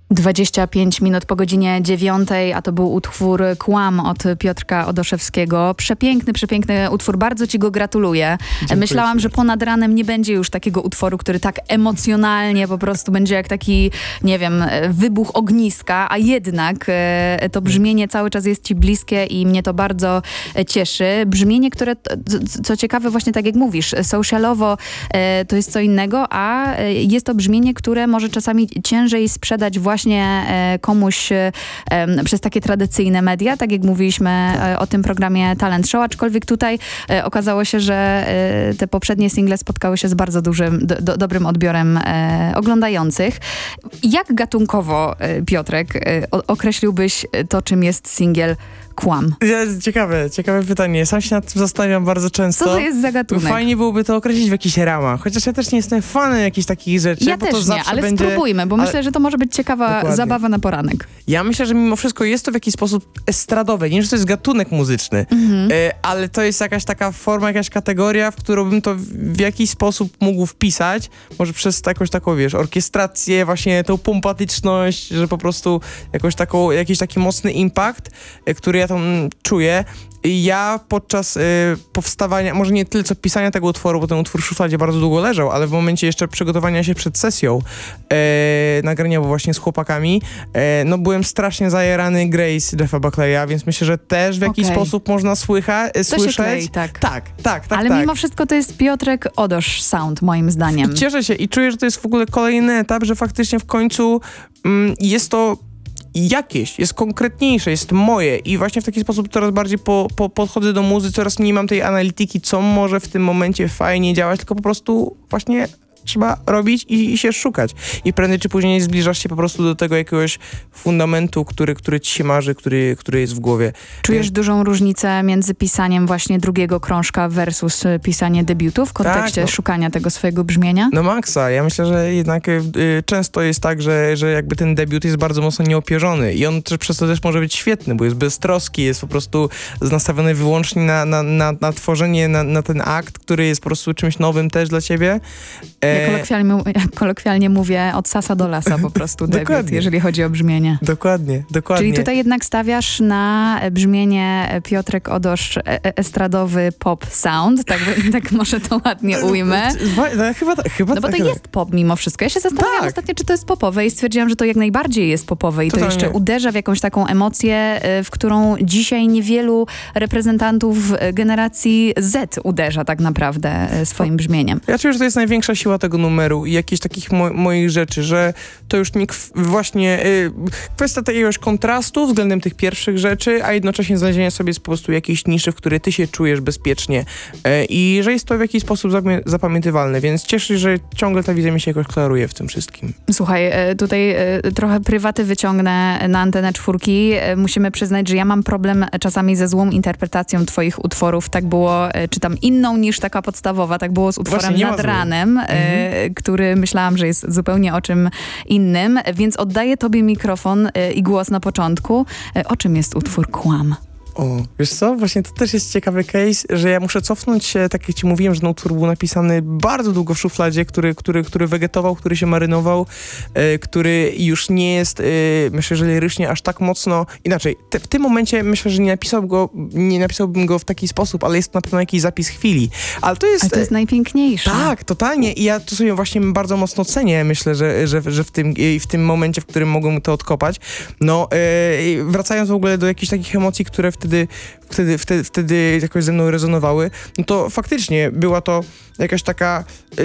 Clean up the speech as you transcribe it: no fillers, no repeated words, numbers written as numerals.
25 minut po godzinie 9, a to był utwór Kłam od Piotrka Odoszewskiego. Przepiękny utwór, bardzo ci go gratuluję. Dziękuję. Myślałam, że ponad ranem nie będzie już takiego utworu, który tak emocjonalnie po prostu będzie jak taki, nie wiem, wybuch ogniska, a jednak to brzmienie cały czas jest ci bliskie i mnie to bardzo cieszy. Brzmienie, które, co ciekawe, właśnie tak jak mówisz, socialowo to jest co innego, a jest to brzmienie, które może czasami ciężej sprzedać właśnie komuś przez takie tradycyjne media, tak jak mówiliśmy o tym programie Talent Show, aczkolwiek tutaj okazało się, że te poprzednie single spotkały się z bardzo dużym, dobrym odbiorem oglądających. Jak gatunkowo, Piotrek, określiłbyś to, czym jest singiel Kłam? Ciekawe pytanie. Sam się nad tym zastanawiam bardzo często. Co to jest za gatunek? Fajnie byłoby to określić w jakichś ramach. Chociaż ja też nie jestem fanem jakichś takich rzeczy. Ja bo też to nie, zawsze ale będzie... spróbujmy, bo myślę, że to może być ciekawa Dokładnie. zabawa na poranek. Ja myślę, że mimo wszystko jest to w jakiś sposób estradowe. Nie wiem, że to jest gatunek muzyczny, ale to jest jakaś taka forma, jakaś kategoria, w którą bym to w jakiś sposób mógł wpisać. Może przez jakąś taką, wiesz, orkiestrację, właśnie tą pompatyczność, że po prostu jakiś taki mocny impact, który ja tam czuję. Ja podczas powstawania, może nie tyle co pisania tego utworu, bo ten utwór w szufladzie bardzo długo leżał, ale w momencie jeszcze przygotowania się przed sesją nagrania właśnie z chłopakami, no byłem strasznie zajarany Grace Jeffa Buckleya, więc myślę, że też w jakiś sposób można słyszeć. To się klei, tak. Tak. Ale mimo wszystko to jest Piotrek Odosz sound, moim zdaniem. Cieszę się i czuję, że to jest w ogóle kolejny etap, że faktycznie w końcu jest to jest konkretniejsze, jest moje i właśnie w taki sposób coraz bardziej podchodzę do muzyki, coraz mniej mam tej analityki, co może w tym momencie fajnie działać, tylko po prostu właśnie trzeba robić i się szukać. I prędzej czy później zbliżasz się po prostu do tego jakiegoś fundamentu, który ci się marzy, który jest w głowie. Czujesz dużą różnicę między pisaniem właśnie drugiego krążka versus pisanie debiutu w kontekście szukania tego swojego brzmienia? No maksa. Ja myślę, że jednak często jest tak, że jakby ten debiut jest bardzo mocno nieopierzony i on przez to też może być świetny, bo jest beztroski, jest po prostu nastawiony wyłącznie na tworzenie, na ten akt, który jest po prostu czymś nowym też dla ciebie. Ja kolokwialnie mówię od sasa do lasa po prostu debiut, jeżeli chodzi o brzmienie. Dokładnie. Czyli tutaj jednak stawiasz na brzmienie Piotrek Odosz estradowy pop sound, tak może to ładnie ujmę. Chyba no bo to jest pop mimo wszystko. Ja się zastanawiałam ostatnio, czy to jest popowe i stwierdziłam, że to jak najbardziej jest popowe i to jeszcze uderza w jakąś taką emocję, w którą dzisiaj niewielu reprezentantów generacji Z uderza tak naprawdę swoim brzmieniem. Ja czuję, że to jest największa siła tego numeru i jakichś takich moich rzeczy, że to już nie właśnie kwestia jakiegoś kontrastu względem tych pierwszych rzeczy, a jednocześnie znalezienia sobie po prostu jakiejś niszy, w której ty się czujesz bezpiecznie i że jest to w jakiś sposób zapamiętywalne, więc cieszę się, że ciągle ta wizja mi się jakoś klaruje w tym wszystkim. Słuchaj, tutaj trochę prywaty wyciągnę na antenę 4. Musimy przyznać, że ja mam problem czasami ze złą interpretacją twoich utworów. Tak było, czy tam inną niż taka podstawowa, tak było z utworem Nad ranem, który myślałam, że jest zupełnie o czym innym, więc oddaję tobie mikrofon i głos na początku. O czym jest utwór Kłam? O, wiesz co? Właśnie to też jest ciekawy case, że ja muszę cofnąć się, tak jak ci mówiłem, że ten utwór był napisany bardzo długo w szufladzie, który wegetował, który się marynował, który już nie jest, myślę, że lirycznie aż tak mocno, inaczej, w tym momencie myślę, że nie napisałbym go w taki sposób, ale jest na pewno jakiś zapis chwili. Ale to jest najpiękniejsze. Tak, totalnie i ja to sobie właśnie bardzo mocno cenię, myślę, że w tym momencie, w którym mogłem to odkopać. No, wracając w ogóle do jakichś takich emocji, które wtedy jakoś ze mną rezonowały, no to faktycznie była to jakaś taka